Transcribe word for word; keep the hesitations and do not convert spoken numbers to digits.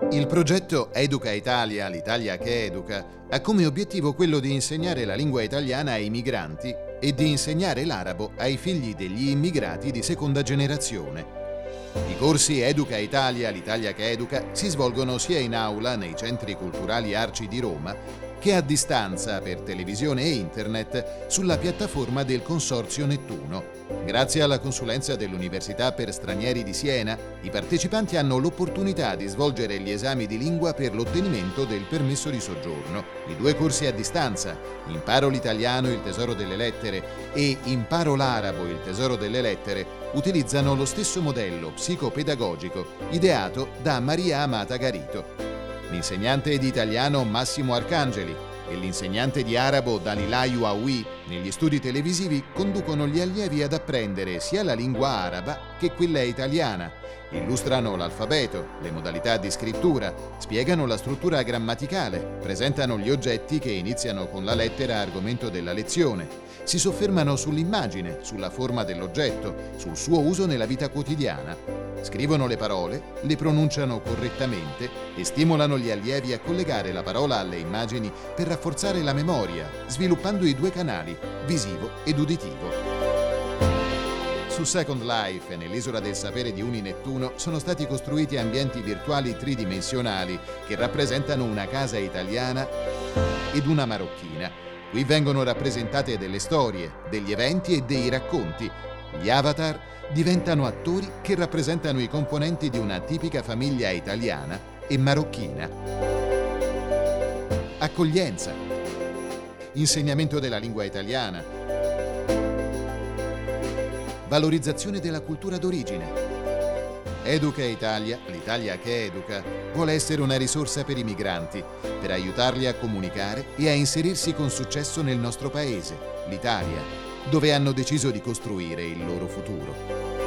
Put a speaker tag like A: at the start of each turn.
A: Il progetto Educa Italia, l'Italia che educa, ha come obiettivo quello di insegnare la lingua italiana ai migranti e di insegnare l'arabo ai figli degli immigrati di seconda generazione. I corsi Educa Italia, l'Italia che educa si svolgono sia in aula nei centri culturali Arci di Roma che a distanza per televisione e internet sulla piattaforma del Consorzio Nettuno. Grazie alla consulenza dell'Università per Stranieri di Siena, i partecipanti hanno l'opportunità di svolgere gli esami di lingua per l'ottenimento del permesso di soggiorno. I due corsi a distanza, Imparo l'italiano, il tesoro delle lettere, e Imparo l'arabo, il tesoro delle lettere, utilizzano lo stesso modello psicopedagogico ideato da Maria Amata Garito. L'insegnante di italiano Massimo Arcangeli e l'insegnante di arabo Dalilayu Aoui negli studi televisivi conducono gli allievi ad apprendere sia la lingua araba che quella italiana, illustrano l'alfabeto, le modalità di scrittura, spiegano la struttura grammaticale, presentano gli oggetti che iniziano con la lettera argomento della lezione, si soffermano sull'immagine, sulla forma dell'oggetto, sul suo uso nella vita quotidiana. Scrivono le parole, le pronunciano correttamente e stimolano gli allievi a collegare la parola alle immagini per rafforzare la memoria, sviluppando i due canali, visivo ed uditivo. Su Second Life e nell'Isola del Sapere di Uninettuno sono stati costruiti ambienti virtuali tridimensionali che rappresentano una casa italiana ed una marocchina. Qui vengono rappresentate delle storie, degli eventi e dei racconti. Gli avatar diventano attori che rappresentano i componenti di una tipica famiglia italiana e marocchina. Accoglienza, insegnamento della lingua italiana, valorizzazione della cultura d'origine. Educa Italia, l'Italia che educa, vuole essere una risorsa per i migranti, per aiutarli a comunicare e a inserirsi con successo nel nostro paese, l'Italia, dove hanno deciso di costruire il loro futuro.